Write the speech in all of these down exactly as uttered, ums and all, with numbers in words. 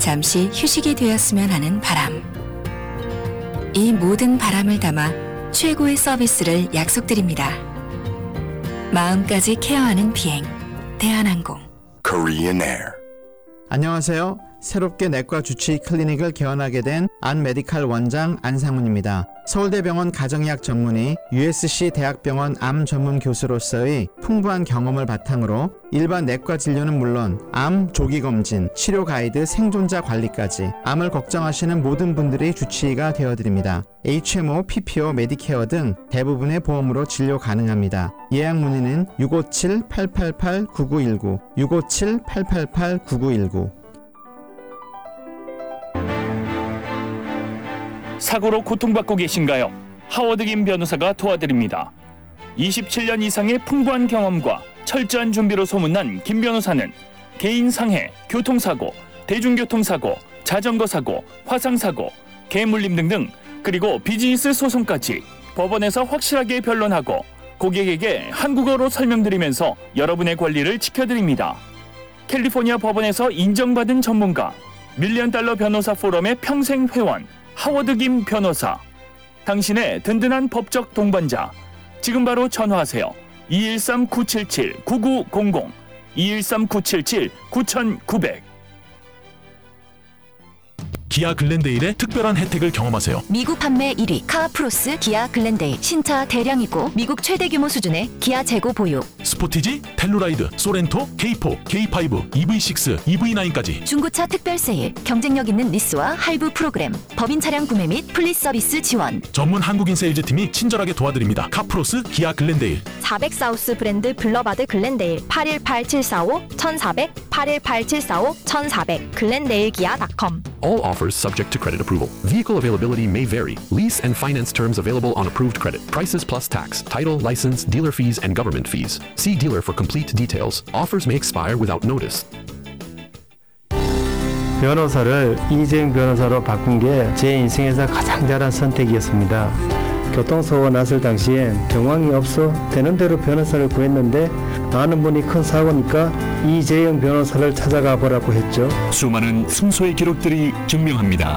잠시 휴식이 되었으면 하는 바람. 이 모든 바람을 담아 최고의 서비스를 약속드립니다. 마음까지 케어하는 비행, 대한항공. Korean Air. 안녕하세요. 새롭게 내과 주치의 클리닉을 개원하게 된 안메디칼 원장 안상훈입니다. 서울대병원 가정의학 전문의, 유에스씨 대학병원 암 전문 교수로서의 풍부한 경험을 바탕으로 일반 내과 진료는 물론 암 조기검진, 치료 가이드, 생존자 관리까지 암을 걱정하시는 모든 분들의 주치의가 되어드립니다. 에이치엠오, 피피오, 메디케어 등 대부분의 보험으로 진료 가능합니다. 예약 문의는 육오칠 팔팔팔 구구일구, 육오칠 팔팔팔 구구일구. 사고로 고통받고 계신가요? 하워드 김 변호사가 도와드립니다. 이십칠 년 이상의 풍부한 경험과 철저한 준비로 소문난 김 변호사는 개인 상해, 교통사고, 대중교통사고, 자전거사고, 화상사고, 개물림 등등, 그리고 비즈니스 소송까지 법원에서 확실하게 변론하고 고객에게 한국어로 설명드리면서 여러분의 권리를 지켜드립니다. 캘리포니아 법원에서 인정받은 전문가, 밀리언 달러 변호사 포럼의 평생 회원, 하워드 김 변호사. 당신의 든든한 법적 동반자. 지금 바로 전화하세요. 이일삼 구칠칠 구구공공, 이일삼 구칠칠 구구공공. 기아 글렌데일의 특별한 혜택을 경험하세요. 미국 판매 일 위 카프로스 기아 글렌데일. 신차 대량이고 미국 최대 규모 수준의 기아 재고 보유. 스포티지, 텔루라이드, 소렌토, 케이포, 케이파이브, 이브이식스, 이브이나인까지 중고차 특별 세일, 경쟁력 있는 리스와 할부 프로그램, 법인 차량 구매 및 플리스 서비스 지원. 전문 한국인 세일즈팀이 친절하게 도와드립니다. 카프로스 기아 글렌데일. 사백 사우스 브랜드 블러바드 글렌데일. 팔일팔칠사오 천사백, 팔일팔칠사오 천사백, 글렌데일 기아 닷컴. All offers subject to credit approval. Vehicle availability may vary. Lease and finance terms available on approved credit. Prices plus tax, title, license, dealer fees, and government fees. See dealer for complete details. Offers may expire without notice. 변호사를 이재용 변호사로 바꾼 게 제 인생에서 가장 잘한 선택이었습니다. 교통사고가 났을 당시엔 정황이 없어 되는 대로 변호사를 구했는데 아는 분이 큰 사고니까 이재용 변호사를 찾아가 보라고 했죠. 수많은 승소의 기록들이 증명합니다.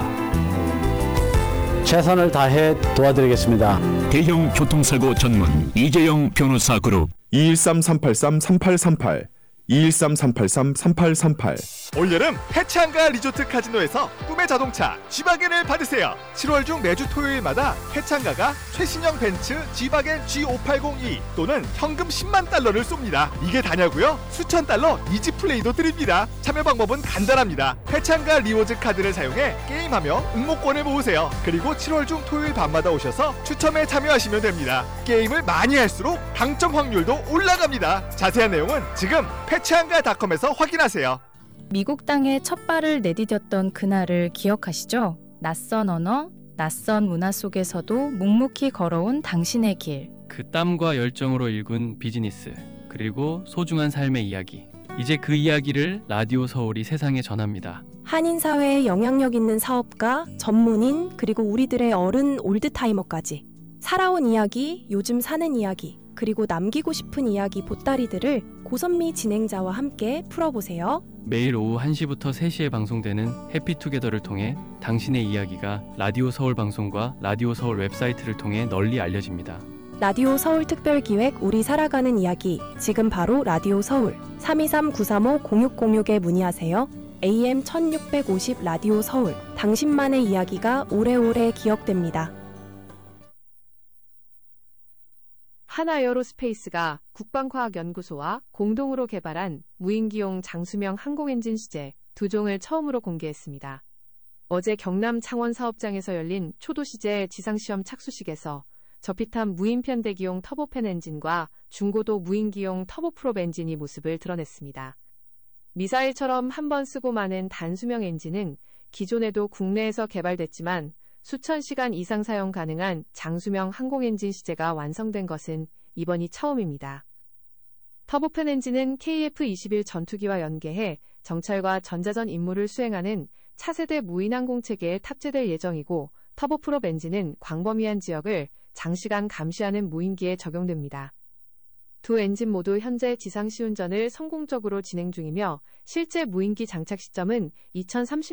최선을 다해 도와드리겠습니다. 대형 교통사고 전문 이재용 변호사 그룹. 이일삼 삼팔삼 삼팔삼팔, 이일삼 삼팔삼 삼팔삼팔. 올여름 해창가 리조트 카지노에서 꿈의 자동차 G바겐을 받으세요. 칠월 중 매주 토요일마다 해창가가 최신형 벤츠 G바겐 지 오팔공이 또는 현금 십만 달러를 쏩니다. 이게 다냐고요? 수천 달러 이지 플레이도 드립니다. 참여 방법은 간단합니다. 해창가 리워즈 카드를 사용해 게임하며 응모권을 모으세요. 그리고 칠월 중 토요일 밤마다 오셔서 추첨에 참여하시면 됩니다. 게임을 많이 할수록 당첨 확률도 올라갑니다. 자세한 내용은 지금 해창가 닷컴에서 확인하세요. 미국 땅에 첫 발을 내디뎠던 그날을 기억하시죠? 낯선 언어, 낯선 문화 속에서도 묵묵히 걸어온 당신의 길. 그 땀과 열정으로 일군 비즈니스, 그리고 소중한 삶의 이야기. 이제 그 이야기를 라디오 서울이 세상에 전합니다. 한인 사회에 영향력 있는 사업가, 전문인, 그리고 우리들의 어른 올드타이머까지. 살아온 이야기, 요즘 사는 이야기, 그리고 남기고 싶은 이야기 보따리들을 고선미 진행자와 함께 풀어보세요. 매일 오후 한 시부터 세 시에 방송되는 해피투게더를 통해 당신의 이야기가 라디오 서울 방송과 라디오 서울 웹사이트를 통해 널리 알려집니다. 라디오 서울 특별기획 우리 살아가는 이야기, 지금 바로 라디오 서울 삼이삼 구삼오 공육공육에 문의하세요. 에이엠 천육백오십 라디오 서울, 당신만의 이야기가 오래오래 기억됩니다. 하나에어로스페이스가 국방과학연구소와 공동으로 개발한 무인기용 장수명 항공엔진 시제 두 종을 처음으로 공개했습니다. 어제 경남 창원 사업장에서 열린 초도 시제 지상시험 착수식에서 저피탑 무인편대기용 터보팬 엔진과 중고도 무인기용 터보프롭 엔진이 모습을 드러냈습니다. 미사일처럼 한 번 쓰고 마는 단수명 엔진은 기존에도 국내에서 개발됐지만 수천 시간 이상 사용 가능한 장수명 항공엔진 시제가 완성된 것은 이번이 처음입니다. 터보팬 엔진은 케이에프 이십일 전투기와 연계해 정찰과 전자전 임무를 수행하는 차세대 무인항공체계에 탑재될 예정이고, 터보프롭 엔진은 광범위한 지역을 장시간 감시하는 무인기에 적용됩니다. 두 엔진 모두 현재 지상 시운전을 성공적으로 진행 중이며 실제 무인기 장착 시점은 이천삼십